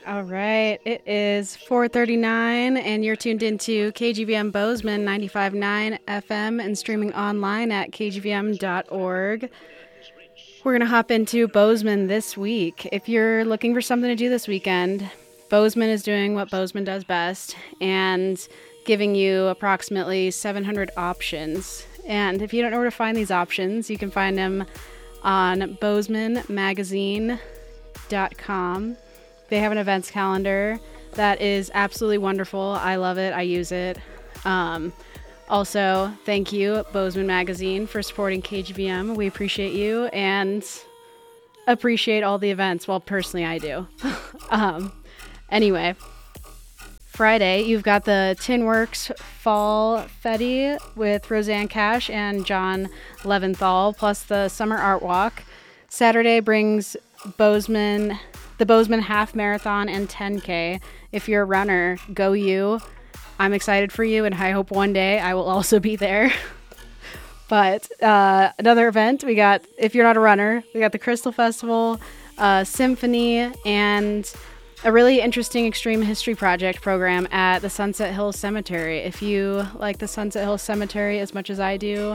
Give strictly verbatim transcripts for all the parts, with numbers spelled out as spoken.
All right, it is four thirty-nine, and you're tuned into K G V M Bozeman ninety-five point nine F M and streaming online at k g v m dot org. We're going to hop into Bozeman this week. If you're looking for something to do this weekend, Bozeman is doing what Bozeman does best and giving you approximately seven hundred options. And if you don't know where to find these options, you can find them on bozeman magazine dot com. They have an events calendar that is absolutely wonderful. I love it. I use it. Um, also, thank you, Bozeman Magazine, for supporting K G V M. We appreciate you and appreciate all the events. Well, personally, I do. um, anyway, Friday, you've got the Tinworks Fall Fetty with Roseanne Cash and John Leventhal, plus the Summer Art Walk. Saturday brings Bozeman... the Bozeman Half Marathon and ten K. If you're a runner, go you. I'm excited for you, and I hope one day I will also be there. But uh, another event, we got, if you're not a runner, we got the Crystal Festival, uh, Symphony, and a really interesting extreme history project program at the Sunset Hills Cemetery. If you like the Sunset Hills Cemetery as much as I do,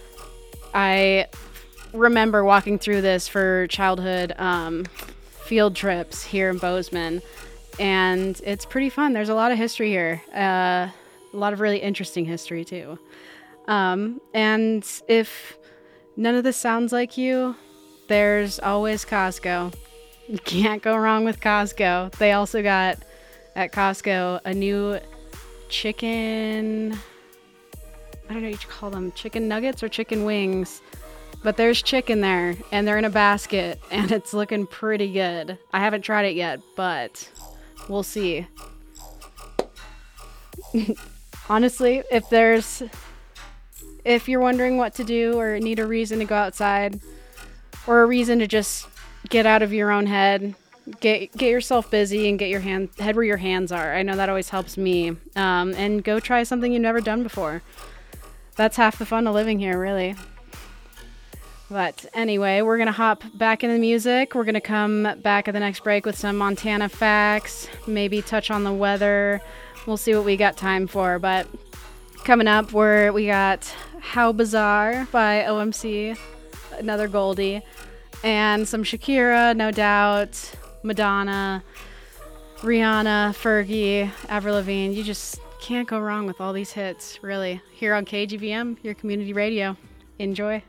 I remember walking through this for childhood um, field trips here in Bozeman, and it's pretty fun. There's a lot of history here, uh, a lot of really interesting history too. Um, and if none of this sounds like you, there's always Costco. You can't go wrong with Costco. They also got at Costco a new chicken, I don't know what you call them, chicken nuggets or chicken wings. But there's chicken there, and they're in a basket, and it's looking pretty good. I haven't tried it yet, but we'll see. Honestly, if there's, if you're wondering what to do or need a reason to go outside, or a reason to just get out of your own head, get get yourself busy and get your hand head where your hands are. I know that always helps me. Um, and go try something you've never done before. That's half the fun of living here, really. But anyway, we're going to hop back into the music. We're going to come back at the next break with some Montana facts, maybe touch on the weather. We'll see what we got time for. But coming up, we're, we got How Bizarre by O M C, another Goldie, and some Shakira, no doubt, Madonna, Rihanna, Fergie, Avril Lavigne. You just can't go wrong with all these hits, really. Here on K G V M, your community radio. Enjoy.